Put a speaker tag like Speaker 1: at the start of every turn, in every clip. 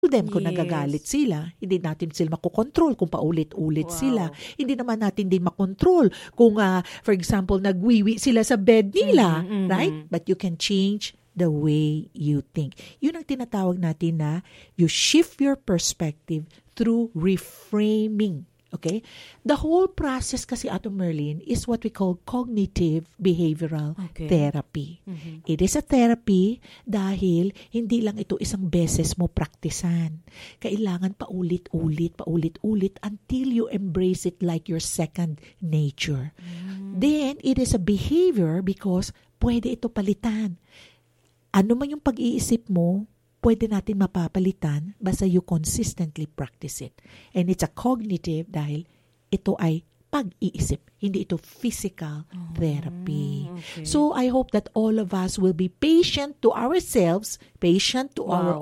Speaker 1: them kung nagagalit sila. Hindi natin sila makokontrol kung paulit-ulit sila. Hindi naman natin din makontrol kung, for example, nagwiwi sila sa bed nila, right? But you can change the way you think. Yun ang tinatawag natin na you shift your perspective through reframing. Okay? The whole process kasi, Ato Merlin, is what we call cognitive behavioral therapy. It is a therapy dahil hindi lang ito isang beses mo praktisan. Kailangan paulit-ulit until you embrace it like your second nature. Then, it is a behavior because pwede ito palitan. Ano man yung pag-iisip mo, pwede natin mapapalitan basta you consistently practice it. And it's a cognitive dahil ito ay pag-iisip. Hindi ito physical therapy. Okay. So I hope that all of us will be patient to ourselves, patient to our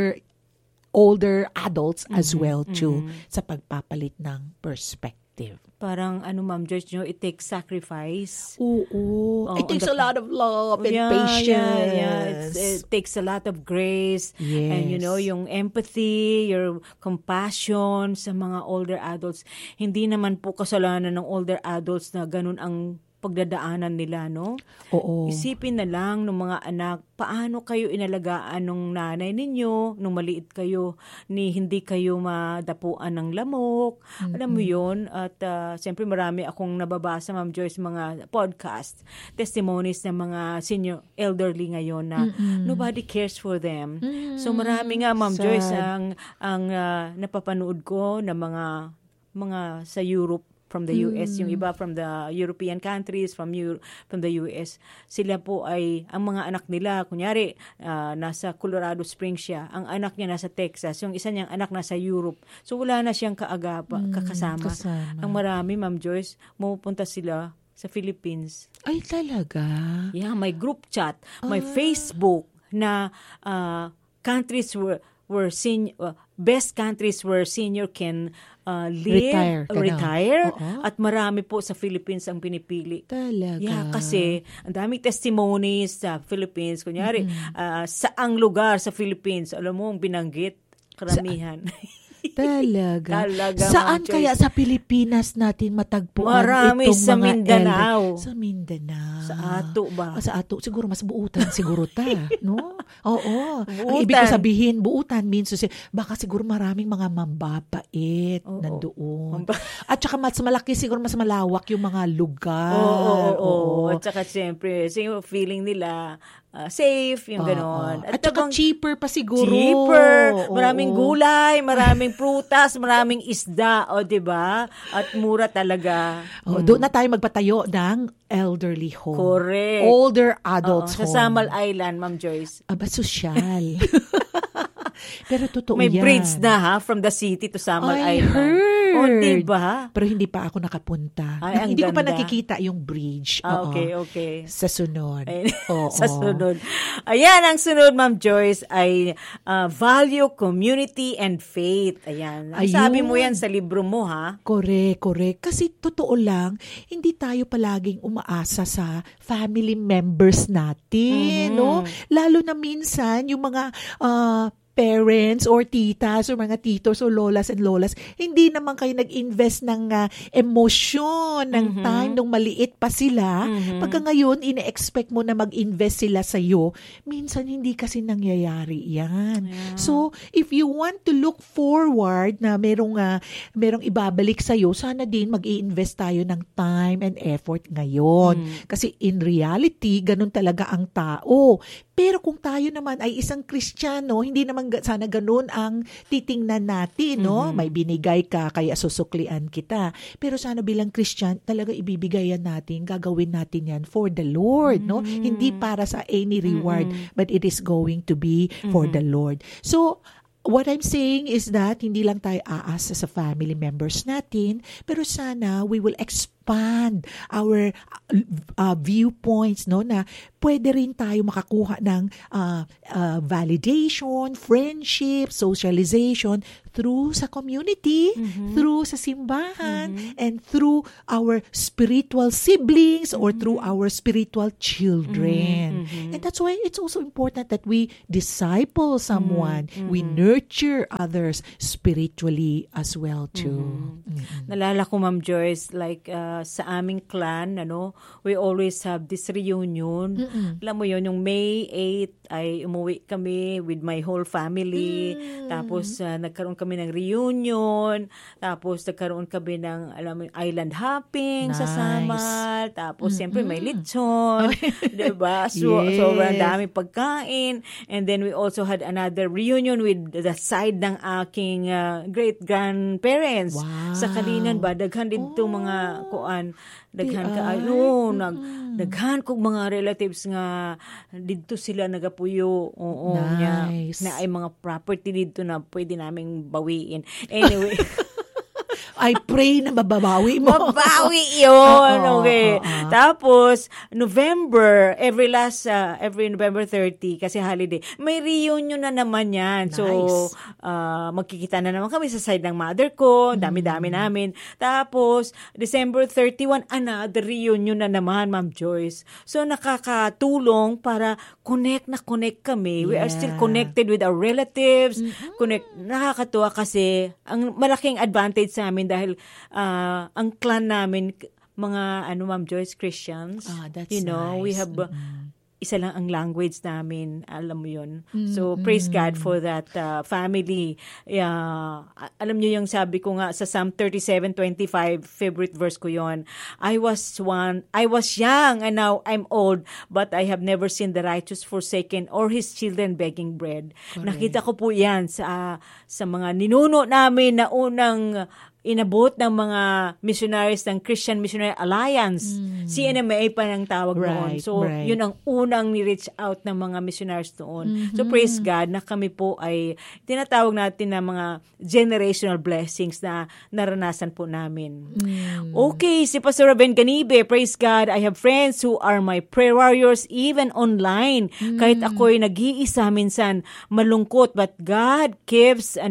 Speaker 1: older adults as well too sa pagpapalit ng perspective.
Speaker 2: Parang Ma'am Joyce, it takes sacrifice.
Speaker 1: Oo. It takes a lot of love and patience.
Speaker 2: Yeah. It takes a lot of grace.
Speaker 1: Yes.
Speaker 2: And yung empathy, your compassion sa mga older adults. Hindi naman po kasalanan ng older adults na ganun ang pagdadaanan nila, no?
Speaker 1: Oo.
Speaker 2: Isipin na lang ng mga anak, paano kayo inalagaan ng nanay ninyo nung maliit kayo, hindi kayo madapuan ng lamok. Alam mo yun? At siyempre marami akong nababasa, Ma'am Joyce, mga podcast, testimonies ng mga senior elderly ngayon na nobody cares for them. So marami nga, Ma'am Joyce, ang napapanood ko na mga sa Europe, from the US, yung iba from the European countries, from the US, sila po ay, ang mga anak nila, kunyari, nasa Colorado Springs siya, ang anak niya nasa Texas, yung isa niyang anak nasa Europe. So wala na siyang kakasama. Ang marami, Ma'am Joyce, mapupunta sila sa Philippines.
Speaker 1: Ay, talaga?
Speaker 2: Yeah, may group chat, may Facebook na countries where best countries where senior can retire. At marami po sa Philippines ang pinipili.
Speaker 1: Talaga?
Speaker 2: Yeah, kasi ang daming testimonies sa Philippines. Kunyari, saang lugar sa Philippines, alam mo, ang binanggit, karamihan.
Speaker 1: Talaga.
Speaker 2: Ma'am
Speaker 1: Saan
Speaker 2: Joyce,
Speaker 1: kaya sa Pilipinas natin matagpuan
Speaker 2: marami
Speaker 1: itong
Speaker 2: sa
Speaker 1: mga
Speaker 2: Mindanao.
Speaker 1: Sa Mindanao.
Speaker 2: Sa Ato ba?
Speaker 1: Sa Ato. Siguro mas buutan siguro ta. No? Oo.
Speaker 2: Buutan.
Speaker 1: Ang ibig ko sabihin, buutan means baka siguro maraming mga mambabait nandoon. At saka mas malaki, siguro mas malawak yung mga lugar.
Speaker 2: Oo. At saka siyempre, feeling nila safe, yung ganon.
Speaker 1: At saka cheaper pa siguro.
Speaker 2: Cheaper. Maraming gulay, maraming prutas, maraming isda, diba? At mura talaga.
Speaker 1: Doon na tayo magpatayo ng elderly home.
Speaker 2: Correct.
Speaker 1: Older adults home.
Speaker 2: Sa Samal Island, Ma'am Joyce.
Speaker 1: Aba, sosyal. Pero totoo
Speaker 2: May
Speaker 1: yan.
Speaker 2: bridge na from the city to Samal Island.
Speaker 1: Heard.
Speaker 2: Diba?
Speaker 1: Pero hindi pa ako nakapunta.
Speaker 2: Ay,
Speaker 1: Hindi ko pa
Speaker 2: ganda.
Speaker 1: nakikita yung bridge.
Speaker 2: Okay.
Speaker 1: Sa sunod.
Speaker 2: Sa sunod. Ayan, ang sunod, Ma'am Joyce, ay value, community, and faith. Ayan. Sabi mo yan sa libro mo, ha?
Speaker 1: Correct. Kasi totoo lang, hindi tayo palaging umaasa sa family members natin, no? Lalo na minsan, yung mga parents or titas or mga titos or lolas and lolas, hindi naman kayo nag-invest ng emosyon, ng time nung maliit pa sila. Pagka ngayon, ine-expect mo na mag-invest sila sa iyo, minsan hindi kasi nangyayari yan. Yeah. So, if you want to look forward na merong ibabalik sa iyo, sana din mag-i-invest tayo ng time and effort ngayon. Kasi in reality, ganun talaga ang tao. Pero kung tayo naman ay isang Kristiyano, hindi naman sana ganun ang titingnan natin, no? May binigay ka, kaya susuklian kita. Pero sana bilang Kristyan, talaga ibibigayan natin, gagawin natin yan for the Lord, no? Hindi para sa any reward, but it is going to be for the Lord. So, what I'm saying is that hindi lang tayo aasa sa family members natin, pero sana we will expand expand our viewpoints, no, na pwede rin tayo makakuha ng validation, friendship, socialization through sa community, through sa simbahan, and through our spiritual siblings or through our spiritual children. And that's why it's also important that we disciple someone, we nurture others spiritually as well too.
Speaker 2: Nalala ko, Ma'am Joyce, like sa aming clan, we always have this reunion. Alam mo yun, yung May 8 ay umuwi kami with my whole family. Tapos nagkaroon kami ng reunion. Tapos nagkaroon kami ng island hopping sa Samar. Tapos siyempre may lechon. Diba? So, sobrang dami pagkain. And then we also had another reunion with the side ng aking great-grandparents.
Speaker 1: Wow.
Speaker 2: Sa Kalinan ba? Daghan din itong mga kuan. Daghan ka daghan kong mga relatives nga dito sila nagapuyo. Oo,
Speaker 1: nice.
Speaker 2: Na ay mga property dito na pwede naming bawiin. Anyway,
Speaker 1: I pray na mababawi mo.
Speaker 2: Mabawi yun. Okay. Tapos, every November 30, kasi holiday, may reunion na naman yan.
Speaker 1: Nice.
Speaker 2: So, magkikita na naman kami sa side ng mother ko. Dami-dami namin. Tapos, December 31, another reunion na naman, Ma'am Joyce. So, nakakatulong para connect kami. We are still connected with our relatives. Nakakatuwa kasi, ang malaking advantage sa amin dahil ang clan namin mga Ma'am Joyce, Christians.
Speaker 1: That's
Speaker 2: nice. We have isa lang ang language namin, alam mo yun. So praise God for that family. Alam niyo yung sabi ko nga sa Psalm 37:25, favorite verse ko yon. I was young and now I'm old, but I have never seen the righteous forsaken or his children begging bread. Correct. Nakita ko po yan sa mga ninuno namin na unang inabot ng mga missionaries ng Christian Missionary Alliance. CNMA pa ng tawag noon. So, yun ang unang ni-reach out ng mga missionaries noon. So, praise God na kami po ay tinatawag natin na mga generational blessings na naranasan po namin. Okay, si Pastor Ruben Ganibe, praise God, I have friends who are my prayer warriors even online. Kahit ako'y nag-iisa minsan malungkot, but God keeps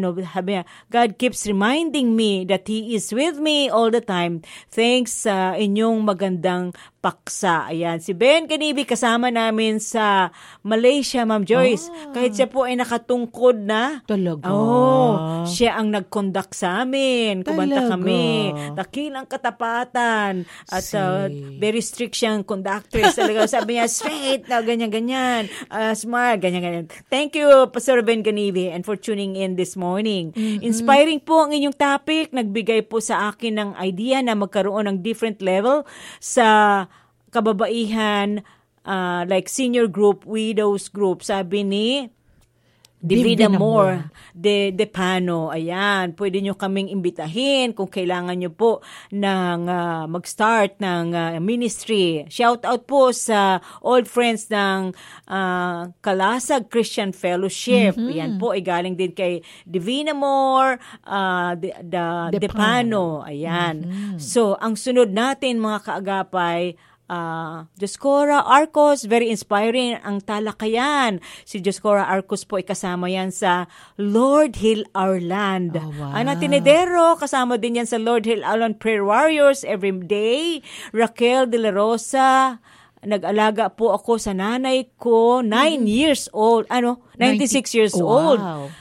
Speaker 2: reminding me that He is with me all the time. Thanks sa inyong magandang paksa. Ayan, si Ben Ganibe kasama namin sa Malaysia, Ma'am Joyce. Kahit siya po ay nakatungkod na.
Speaker 1: Talaga?
Speaker 2: Siya ang nag-conduct sa amin. Kumanta kami. Dakilang katapatan. At very strict siyang conductress. Talaga, sabi niya, straight, ganyan-ganyan. Smart, ganyan-ganyan. Thank you, Pastor Ben Ganibe, and for tuning in this morning. Inspiring po ang inyong topic. Nagbigay po sa akin ng idea na magkaroon ng different level sa kababaihan, like senior group, widows group. Sabi ni Divina Moore de Pano. Ayan, pwede nyo kaming imbitahin kung kailangan nyo po ng mag-start ng ministry. Shout out po sa old friends ng Kalasag Christian Fellowship. Ayan po, ay galing din kay Divina Moore de Pano. Ayan. So, ang sunod natin mga kaagapay, Joscora Arcos, very inspiring ang talakayan. Si Joscora Arcos po ay kasama yan sa Lord Heal Our Land.
Speaker 1: Wow.
Speaker 2: Ana Tinedero, kasama din yan sa Lord Heal Our Land Prayer Warriors every day. Raquel De La Rosa, nag-alaga po ako sa nanay ko, 96 years old.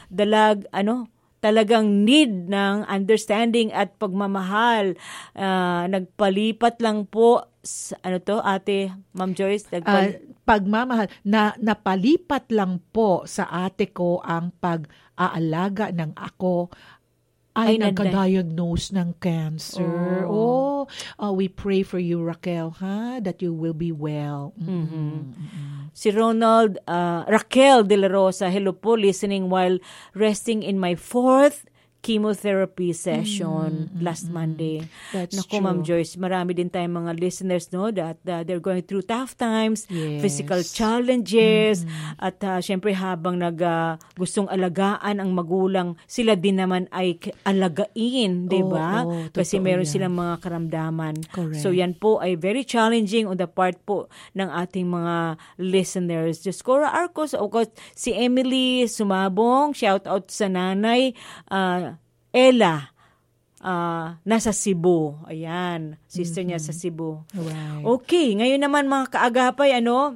Speaker 2: Talagang need ng understanding at pagmamahal. Nagpalipat lang po ate, Ma'am Joyce?
Speaker 1: Pagmamahal. Napalipat lang po sa ate ko ang pag-aalaga ng ako ay nagka-diagnose ng cancer. We pray for you, Raquel, that you will be well.
Speaker 2: Si Raquel De La Rosa, hello po, listening while resting in my 4th chemotherapy session last Monday.
Speaker 1: That's
Speaker 2: Naku,
Speaker 1: true.
Speaker 2: Ma'am Joyce, marami din tayong mga listeners, no, that they're going through tough times,
Speaker 1: Yes.
Speaker 2: physical challenges, at syempre habang gustong alagaan ang magulang, sila din naman ay alagain, di ba?
Speaker 1: Oo,
Speaker 2: Kasi
Speaker 1: totoo
Speaker 2: meron
Speaker 1: yan.
Speaker 2: silang mga karamdaman.
Speaker 1: Correct.
Speaker 2: So yan po ay very challenging on the part po ng ating mga listeners. Just Cora Arcos, o si Emily Sumabong, shout out sa nanay, Ella, nasa Cebu. Ayan, sister niya sa Cebu.
Speaker 1: Right.
Speaker 2: Okay, ngayon naman mga kaagapay,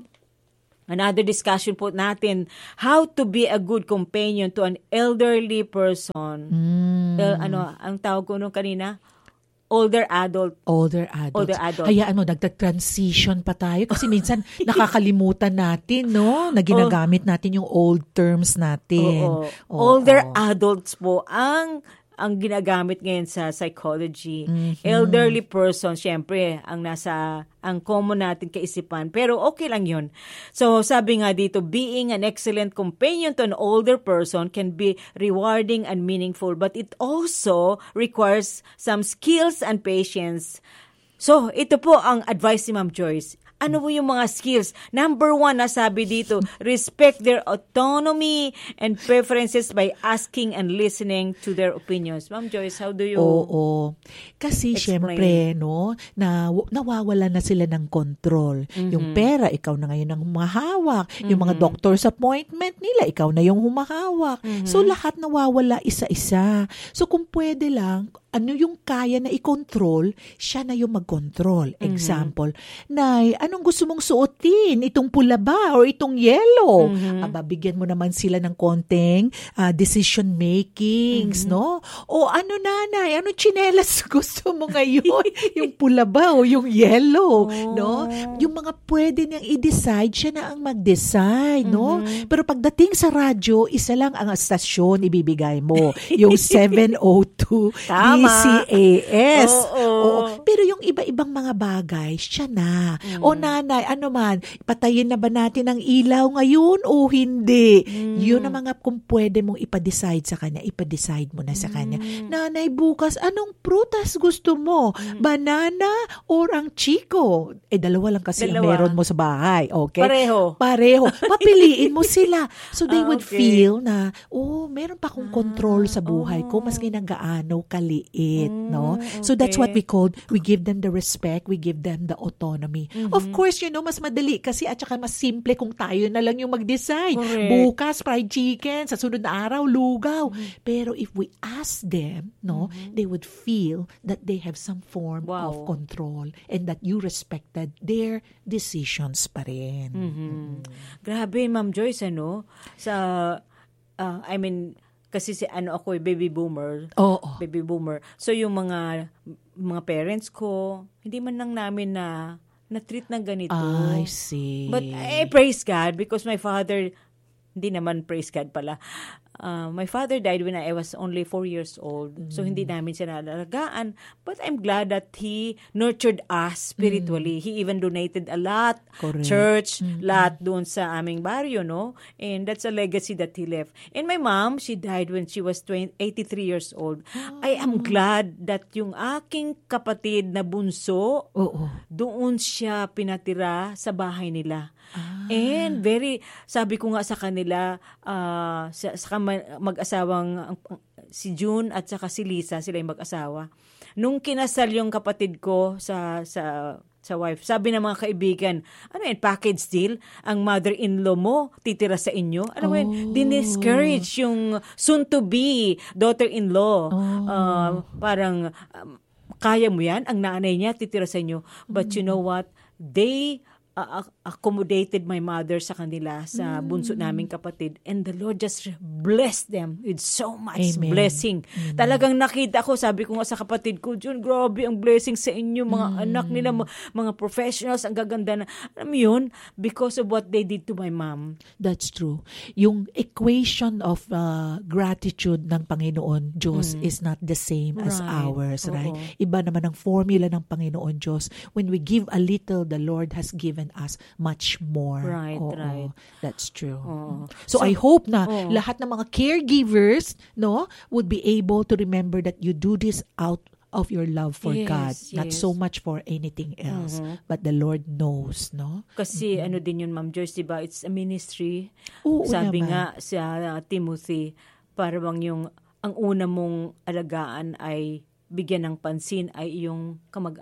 Speaker 2: another discussion po natin, how to be a good companion to an elderly person. Ang tawag ko nung kanina? Older adult.
Speaker 1: Older adults. Hayaan mo, nagtag-transition pa tayo kasi minsan nakakalimutan natin, no? Na ginagamit natin yung old terms natin.
Speaker 2: Oo. Older adults po ang ginagamit ngayon sa psychology. Elderly person, syempre, ang common natin kaisipan. Pero okay lang yun. So, sabi nga dito, being an excellent companion to an older person can be rewarding and meaningful, but it also requires some skills and patience. So, ito po ang advice ni Ma'am Joyce. Ano po yung mga skills? Number 1, nasabi dito, respect their autonomy and preferences by asking and listening to their opinions. Ma'am Joyce, how do you
Speaker 1: Oo. Kasi
Speaker 2: explain?
Speaker 1: syempre, no, nawawala na sila ng control. Yung pera, ikaw na ngayon ang humahawak. Yung mga doctor's appointment nila, ikaw na yung humahawak. So, lahat nawawala isa-isa. So, kung pwede lang, ano yung kaya na i-control, siya na yung mag-control. Example, Nay, anong gusto mong suotin? Itong pula ba or itong yellow? Bigyan mo naman sila ng konting decision makings, no? O ano, nanay, anong tsinelas gusto mo ngayon? Yung pula ba o yung yellow? No? Yung mga pwede niyang i-decide, siya na ang mag-decide, no? Pero pagdating sa radyo, isa lang ang stasyon ibibigay mo. Yung 702 DCAS. Oo. Pero yung iba-ibang mga bagay, siya na. O nanay, ano man, patayin na ba natin ang ilaw ngayon o hindi? Yun ang mga kung pwede mong ipa-decide sa kanya, ipa-decide mo na sa kanya. Nanay, bukas, anong prutas gusto mo? Banana or ang chico? Dalawa lang kasi ang meron mo sa bahay. Okay? Pareho. Papiliin mo sila. So they would feel na, meron pa akong control sa buhay ko, mas ginagaano kaliit, no? So that's what we give them the respect, we give them the autonomy. Of course, mas madali kasi at saka mas simple kung tayo na lang yung mag-decide.
Speaker 2: Correct.
Speaker 1: Bukas, fried chicken, sa sunod na araw, lugaw. Pero if we ask them, no, they would feel that they have some form of control and that you respected their decisions pa rin.
Speaker 2: Grabe, Ma'am Joyce, kasi ako baby boomer. Baby boomer. So yung mga parents ko, hindi man lang namin na-treat ng ganito.
Speaker 1: I see.
Speaker 2: But I praise God because my father, hindi naman praise God pala. My father died when I was only 4 years old. So, hindi namin siya nalalagaan. But I'm glad that he nurtured us spiritually. He even donated a lot.
Speaker 1: Correct.
Speaker 2: Church, lot doon sa aming baryo, no? And that's a legacy that he left. And my mom, she died when she was 83 years old. I am glad that yung aking kapatid na bunso, doon siya pinatira sa bahay nila. And sabi ko nga sa kanila, sa mag-asawang si June at saka si Lisa, sila yung mag-asawa. Nung kinasal yung kapatid ko sa wife, sabi ng mga kaibigan, package deal? Ang mother-in-law mo titira sa inyo? Diniscourage yung soon-to-be daughter-in-law. Parang, kaya mo yan? Ang nanay niya titira sa inyo. But you know what? They accommodated my mother sa kanila, sa bunso naming kapatid, and the Lord just blessed them with so much blessing. Talagang nakita ko, sabi ko nga sa kapatid ko, June, grabe ang blessing sa inyo, mga anak nila, mga professionals, ang gaganda na, alam mo yun, because of what they did to my mom.
Speaker 1: That's true. Yung equation of gratitude ng Panginoon Diyos is not the same as ours, right? Iba naman ang formula ng Panginoon Diyos. When we give a little, the Lord has given given us much more.
Speaker 2: Right,
Speaker 1: Oo,
Speaker 2: right.
Speaker 1: That's true.
Speaker 2: Oo.
Speaker 1: So I hope na
Speaker 2: oo.
Speaker 1: lahat ng mga caregivers, no, would be able to remember that you do this out of your love for
Speaker 2: Yes,
Speaker 1: God, not
Speaker 2: yes.
Speaker 1: so much for anything else, but the Lord knows, no?
Speaker 2: Kasi ano din yun, Ma'am Joyce, diba? It's a ministry.
Speaker 1: Oo
Speaker 2: Sabi
Speaker 1: naman.
Speaker 2: nga sa Timothy, para bang yung ang una mong alagaan ay bigyan ng pansin ay yung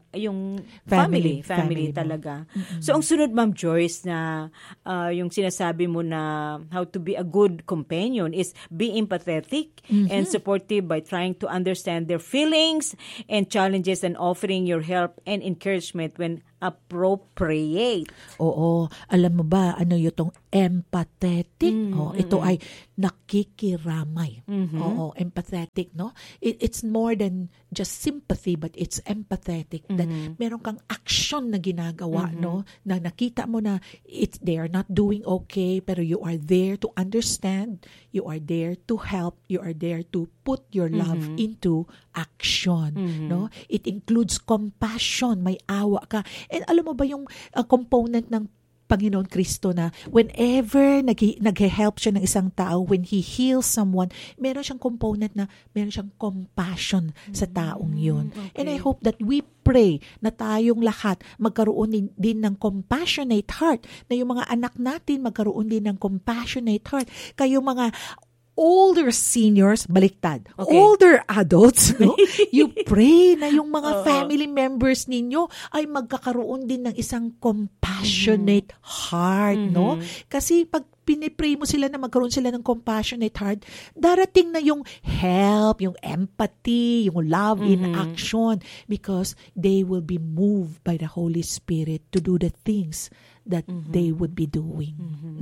Speaker 2: family
Speaker 1: Family mo.
Speaker 2: talaga. So ang sunod, Ma'am Joyce, na yung sinasabi mo na how to be a good companion is be empathetic and supportive by trying to understand their feelings and challenges and offering your help and encouragement when appropriate.
Speaker 1: Oo. Alam mo ba, ano yung empathetic? Ito ay nakikiramay. Oo, empathetic, no? It's more than just sympathy, but it's empathetic. That meron kang action na ginagawa, no? Na nakita mo na they are not doing okay, pero you are there to understand, you are there to help, you are there to put your love into action, no? It includes compassion, may awa ka. And alam mo ba yung component ng Panginoon Kristo na whenever nag-help siya ng isang tao, when He heals someone, meron siyang component na meron siyang compassion sa taong yun.
Speaker 2: Okay.
Speaker 1: And I hope that we pray na tayong lahat magkaroon din ng compassionate heart, na yung mga anak natin magkaroon din ng compassionate heart. Kayo mga older seniors, baliktad, older adults, no? You pray na yung mga family members ninyo ay magkakaroon din ng isang compassionate heart, no? Kasi pag pinipray mo sila na magkaroon sila ng compassionate heart, darating na yung help, yung empathy, yung love in action, because they will be moved by the Holy Spirit to do the things that they would be doing.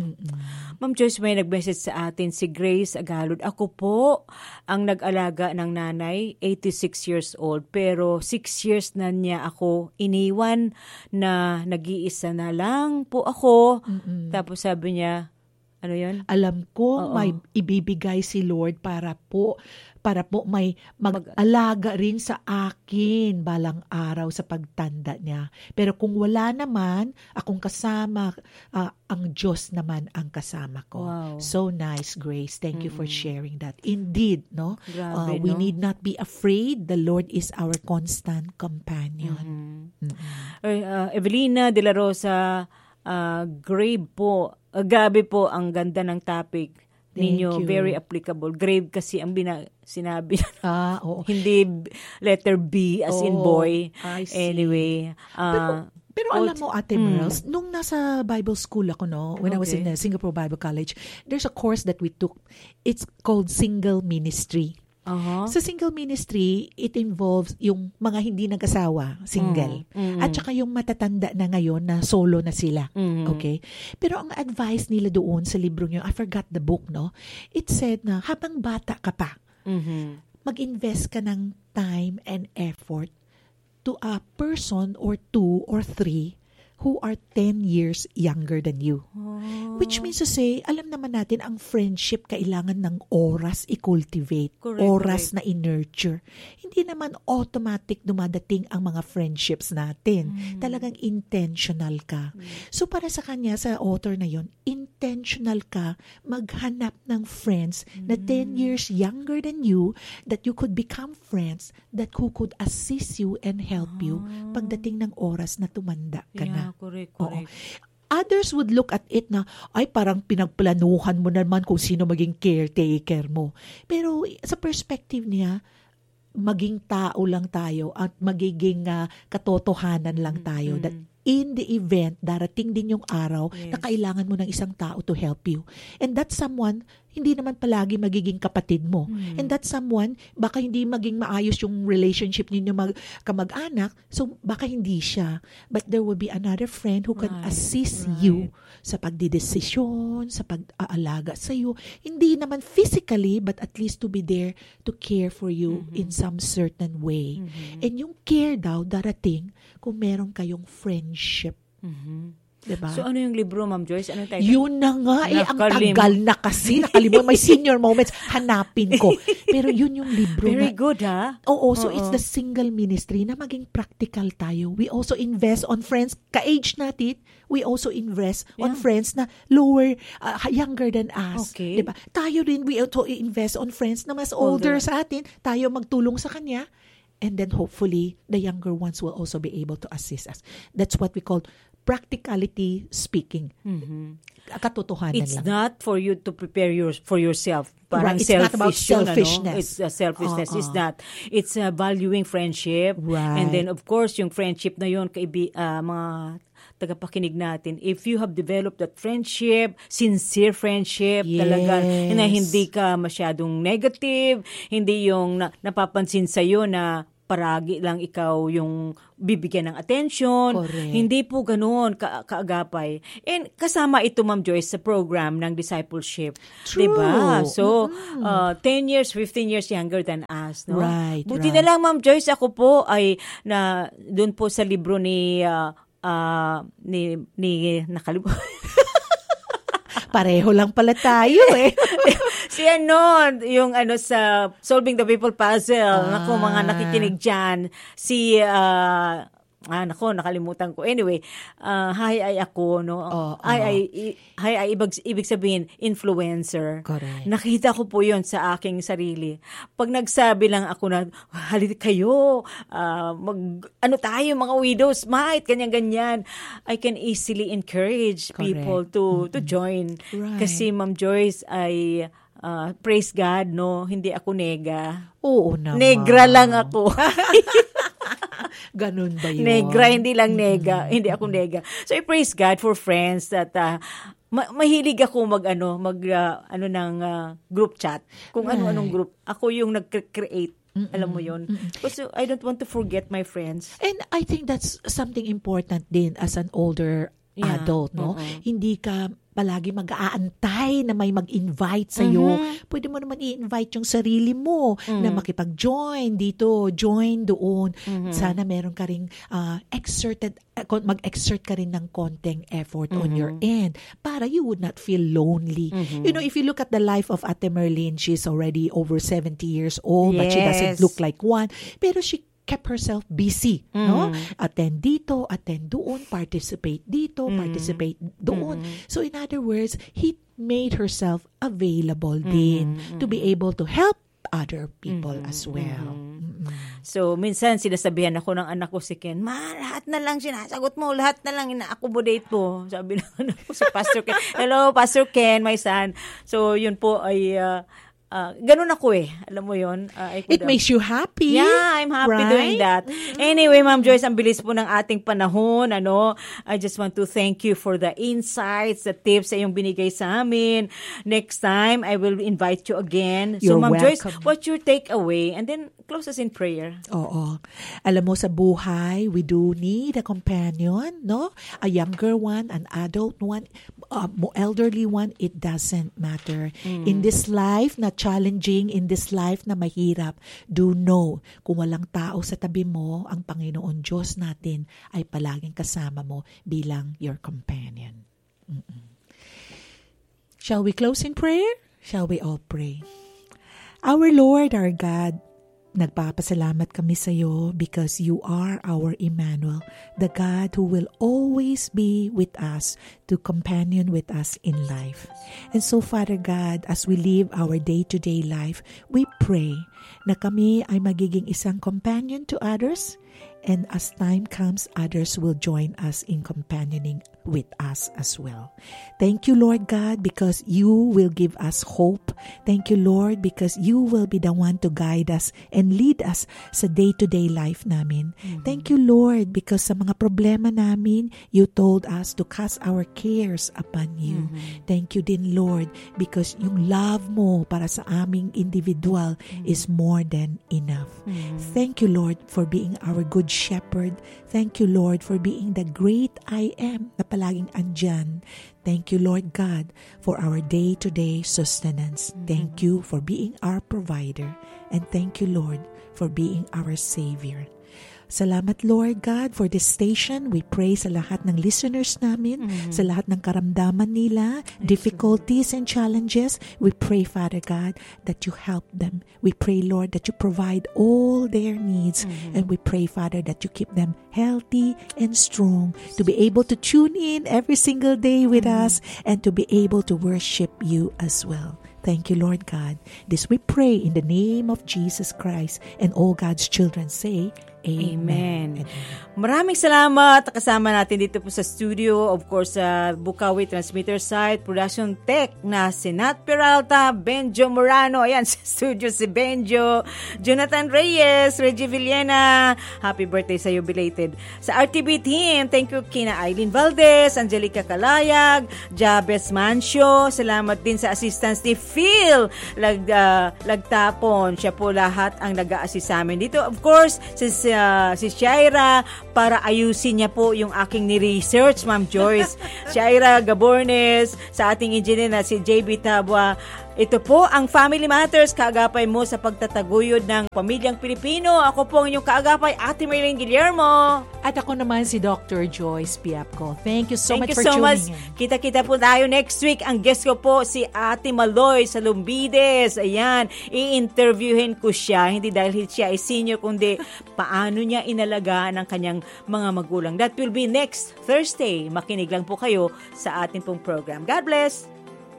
Speaker 2: Ma'am Joyce, may nag-message sa atin si Grace Agalud. Ako po ang nag-alaga ng nanay, 86 years old, pero 6 years na niya ako iniwan na nag-iisa na lang po ako. Tapos sabi niya, ano yun?
Speaker 1: Alam ko may ibibigay si Lord para po may mag-alaga rin sa akin balang araw sa pagtanda niya. Pero kung wala naman, akong kasama, ang Diyos naman ang kasama ko.
Speaker 2: Wow.
Speaker 1: So nice, Grace. Thank you for sharing that. Indeed, no?
Speaker 2: Grabe,
Speaker 1: We
Speaker 2: no?
Speaker 1: need not be afraid. The Lord is our constant companion.
Speaker 2: Evelina de la Rosa, grave po. Grabe po ang ganda ng topic ninyo.
Speaker 1: Thank you.
Speaker 2: Very applicable. Grave kasi ang sinabi.
Speaker 1: Oo.
Speaker 2: Hindi letter B as in boy.
Speaker 1: I see.
Speaker 2: Anyway.
Speaker 1: Pero alam mo, Ate Merles, nung nasa Bible school ako, no, when I was in
Speaker 2: Okay.
Speaker 1: the Singapore Bible College, there's a course that we took. It's called Single Ministry. Sa single ministry, it involves yung mga hindi nag-asawa, single. At saka yung matatanda na ngayon na solo na sila. Okay? Pero ang advice nila doon sa libro nyo, I forgot the book, no? It said na habang bata ka pa, mag-invest ka ng time and effort to a person or two or three who are 10 years younger than you. Which means to say, alam naman natin, ang friendship kailangan ng oras i-cultivate.
Speaker 2: Correct,
Speaker 1: Oras na i-nurture. Hindi naman automatic dumadating ang mga friendships natin. Talagang intentional ka. So para sa kanya, sa author na yon, intentional ka maghanap ng friends na 10 years younger than you, that you could become friends, that who could assist you and help you pagdating ng oras na tumanda ka na.
Speaker 2: Correct.
Speaker 1: Others would look at it na, ay parang pinagplanuhan mo naman kung sino maging caretaker mo. Pero sa perspective niya, maging tao lang tayo at magiging katotohanan lang tayo. That in the event, darating din yung araw na kailangan mo ng isang tao to help you. And that someone, hindi naman palagi magiging kapatid mo. And that someone, baka hindi maging maayos yung relationship ninyo kamag-anak, so baka hindi siya. But there will be another friend who can assist you sa pagdidesisyon, sa pag-aalaga sa iyo. Hindi naman physically, but at least to be there to care for you in some certain way. And yung care daw darating kung meron kayong friendship. Diba?
Speaker 2: So, ano yung libro, Ma'am Joyce? Anong title?
Speaker 1: Yun na nga. Ang tagal na kasi. Nakalimutan. May senior moments. Hanapin ko. Pero yun yung libro.
Speaker 2: Very good, ha?
Speaker 1: Oo. So, it's the single ministry na maging practical tayo. We also invest on friends. Ka-age natin, we also invest on friends na lower, younger than us.
Speaker 2: Okay.
Speaker 1: Diba? Tayo rin, we also invest on friends na mas older sa atin. Tayo magtulong sa kanya. And then hopefully, the younger ones will also be able to assist us. That's what we call practicality speaking. Katotohanan
Speaker 2: It's
Speaker 1: lang.
Speaker 2: not for you to prepare for yourself. Parang
Speaker 1: It's not about selfishness.
Speaker 2: It's selfishness. It's not. It's valuing friendship.
Speaker 1: Right.
Speaker 2: And then, of course, yung friendship na yun, mga tagapakinig natin, if you have developed that friendship, sincere friendship, talaga, na hindi ka masyadong negative, hindi yung napapansin sa'yo na paragi lang ikaw yung bibigyan ng attention.
Speaker 1: Correct.
Speaker 2: Hindi po ganoon kaagapay. And kasama ito, Ma'am Joyce, sa program ng discipleship.
Speaker 1: True.
Speaker 2: Diba? So, 10 years, 15 years younger than us. No?
Speaker 1: Right.
Speaker 2: Buti na lang, Ma'am Joyce, ako po ay doon po sa libro ni nakalimutan.
Speaker 1: Pareho lang pala tayo eh.
Speaker 2: Si yung sa Solving the People Puzzle. Naku, mga nakikinig dyan. Si, nakalimutan ko. Anyway, hi ay ako, no? Hi ay ibig sabihin, influencer.
Speaker 1: Correct.
Speaker 2: Nakita ko po yon sa aking sarili. Pag nagsabi lang ako na, halika kayo, tayo, mga widows, might, ganyan-ganyan, I can easily encourage people to join.
Speaker 1: Right.
Speaker 2: Kasi Ma'am Joyce ay, praise God, no? Hindi ako nega.
Speaker 1: Oo naman.
Speaker 2: Negra lang ako.
Speaker 1: Ganun ba yun?
Speaker 2: Negra, hindi lang nega. Hindi ako nega. So, I praise God for friends that mahilig ako ng group chat. Kung ano-anong group. Ako yung nag-create. Alam mo yun? Kasi I don't want to forget my friends.
Speaker 1: And I think that's something important din as an older adult, no? Hindi ka palagi mag-aantay na may mag-invite sa'yo. Pwede mo naman i-invite yung sarili mo na makipag-join dito, join doon. Sana meron ka ring mag-exert ka rin ng konting effort on your end para you would not feel lonely. You know, if you look at the life of Ate Merlin, she's already over 70 years old, but she doesn't look like one. Pero she kept herself busy, no? Attend dito, attend doon, participate dito, participate doon. So in other words, he made herself available din to be able to help other people as well.
Speaker 2: So, minsan sinasabihan ako ng anak ko si Ken, lahat na lang sinasagot mo, lahat na lang ina-accommodate mo. Sabi ng anak ko si Pastor Ken, hello, Pastor Ken, my son. So, yun po ay ganun ako eh. Alam mo yun?
Speaker 1: It makes you happy.
Speaker 2: Yeah, I'm happy doing that. Anyway, Ma'am Joyce, ang bilis po ng ating panahon. I just want to thank you for the insights, the tips na yung binigay sa amin. Next time, I will invite you again.
Speaker 1: You're
Speaker 2: so, Ma'am
Speaker 1: welcome.
Speaker 2: Joyce, what's your takeaway? And then, close us in prayer.
Speaker 1: Oo. Alam mo, sa buhay, we do need a companion, no? A younger one, an adult one, elderly one, it doesn't matter. In this life na challenging, in this life na mahirap, do know, kung walang tao sa tabi mo, ang Panginoon Diyos natin ay palaging kasama mo bilang your companion. Shall we close in prayer? Shall we all pray? Our Lord, our God, nagpapasalamat kami sa iyo because you are our Emmanuel, the God who will always be with us, to companion with us in life. And so, Father God, as we live our day-to-day life, we pray na kami ay magiging isang companion to others, and as time comes, others will join us in companioning with us as well. Thank you, Lord God, because you will give us hope. Thank you, Lord, because you will be the one to guide us and lead us sa day-to-day life namin. Thank you, Lord, because sa mga problema namin, you told us to cast our cares upon you. Thank you din, Lord, because yung love mo para sa aming individual is more than enough. Thank you, Lord, for being our good shepherd. Thank you, Lord, for being the great I am na palaging andyan. Thank you, Lord God, for our day-to-day sustenance. Thank you for being our provider. And thank you, Lord, for being our Savior. Salamat, Lord God, for this station. We pray sa lahat ng listeners namin, sa lahat ng karamdaman nila, difficulties and challenges. We pray, Father God, that you help them. We pray, Lord, that you provide all their needs. And we pray, Father, that you keep them healthy and strong to be able to tune in every single day with us and to be able to worship you as well. Thank you, Lord God. This we pray in the name of Jesus Christ, and all God's children say, Amen.
Speaker 2: Maraming salamat. Kasama natin dito po sa studio, of course, sa Bukawi Transmitter Site, Production Tech na si Nat Peralta, Benjo Morano. Ayan, sa studio si Benjo. Jonathan Reyes, Reggie Villena. Happy birthday sa you, belated. Sa RTB team, thank you kina Aileen Valdez, Angelica Calayag, Jabez Mancio. Salamat din sa assistance ni Phil Lagtapon. Siya po lahat ang nag-a-assist sa amin dito. Of course, si Shaira, para ayusin niya po yung aking ni-research, Ma'am Joyce. Shaira Gabornes, sa ating engineer na si JB Tabwa. Ito po ang Family Matters, kaagapay mo sa pagtataguyod ng pamilyang Pilipino. Ako po ang inyong kaagapay, Ate Maylene Guillermo.
Speaker 1: At ako naman si Dr. Joyce Piapco. Thank you so much for
Speaker 2: tuning
Speaker 1: in.
Speaker 2: Kita-kita po tayo next week. Ang guest ko po si Ate Maloy sa Lumbides. Ayan, i-interviewin ko siya. Hindi dahil siya ay senior, kundi paano niya inalagaan ang kanyang mga magulang. That will be next Thursday. Makinig lang po kayo sa ating pong program. God bless!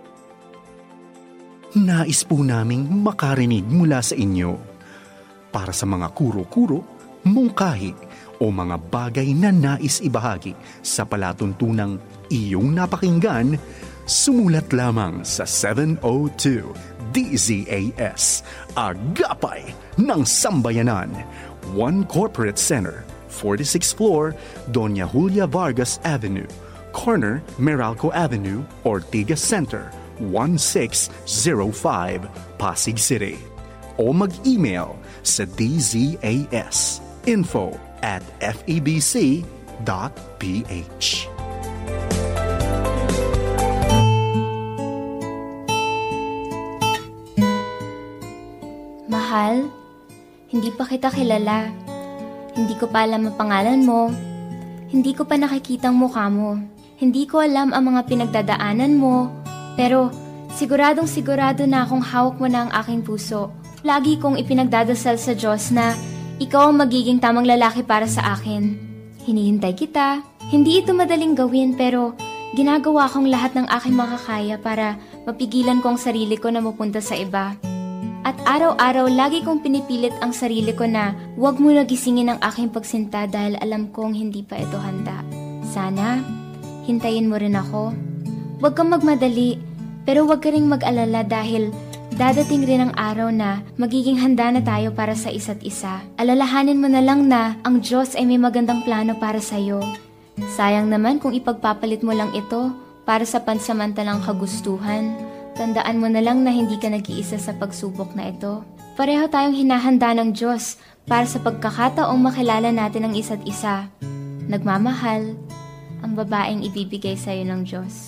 Speaker 3: Nais po naming makarinig mula sa inyo. Para sa mga kuro-kuro, mungkahi o mga bagay na nais ibahagi sa palatuntunang iyong napakinggan, sumulat lamang sa 702 DZAS, Agapay ng Sambayanan, 1 Corporate Center, 46th floor, Doña Julia Vargas Avenue, corner Meralco Avenue, Ortigas Center, 1605 Pasig City, o mag-email sa dzas info@febc.ph.
Speaker 4: Mahal, hindi pa kita kilala. Hindi ko pa alam ang pangalan mo. Hindi ko pa nakikitang mukha mo. Hindi ko alam ang mga pinagdadaanan mo. Pero siguradong sigurado na akong hawak mo na ang aking puso. Lagi kong ipinagdadasal sa Diyos na ikaw ang magiging tamang lalaki para sa akin. Hinihintay kita. Hindi ito madaling gawin pero ginagawa kong lahat ng aking makakaya para mapigilan ko ang sarili ko na mapunta sa iba. At araw-araw lagi kong pinipilit ang sarili ko na huwag mo na gisingin ang aking pagsinta dahil alam kong hindi pa ito handa. Sana, hintayin mo rin ako. Huwag kang magmadali. Pero huwag ka ring mag-alala dahil dadating rin ang araw na magiging handa na tayo para sa isa't isa. Alalahanin mo na lang na ang Diyos ay may magandang plano para sa'yo. Sayang naman kung ipagpapalit mo lang ito para sa pansamantalang kagustuhan. Tandaan mo na lang na hindi ka nag-iisa sa pagsubok na ito. Pareho tayong hinahanda ng Diyos para sa pagkakataong makilala natin ang isa't isa. Nagmamahal, ang babaeng ibibigay sa'yo ng Diyos.